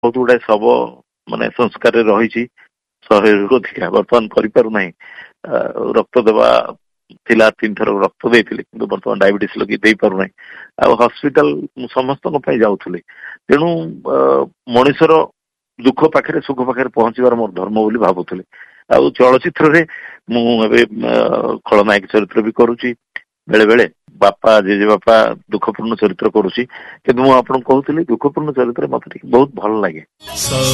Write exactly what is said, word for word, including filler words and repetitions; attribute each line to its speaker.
Speaker 1: ବହୁତ ଗୁଡାଏ ଶବ ମାନେ ସଂସ୍କାରରେ ରହିଛି ଶହେରୁ ଅଧିକା ବର୍ତ୍ତମାନ କରିପାରୁନାହିଁ ରକ୍ତ ଦେବା ଥିଲା ତିନି ଥର ରକ୍ତ ଦେଇଥିଲି କିନ୍ତୁ ବର୍ତ୍ତମାନ ଡାଇବେଟିସ୍ ଲଗେଇ ଦେଇପାରୁନାହିଁ ଆଉ ହସ୍ପିଟାଲ ସମସ୍ତଙ୍କ ପାଇଁ ଯାଉଥିଲି ତେଣୁ ମଣିଷର ଦୁଃଖ ପାଖରେ ସୁଖ ପାଖରେ ପହଞ୍ଚିବାର ମୋର ଧର୍ମ ବୋଲି ଭାବୁଥିଲି ଆଉ ଚଳଚ୍ଚିତ୍ରରେ ମୁଁ ଏବେ ଖଳନାୟକ ଚରିତ୍ର ବି କରୁଛି ବେଳେ ବେଳେ ବାପା ଜେଜେ ବାପା ଦୁଃଖପୂର୍ଣ୍ଣ ଚରିତ୍ର କରୁଛି କିନ୍ତୁ ମୁଁ ଆପଣଙ୍କୁ କହୁଥିଲି ଦୁଃଖପୂର୍ଣ୍ଣ ଚରିତ୍ର ମତେ ଟିକେ ବହୁତ ଭଲ ଲାଗେ।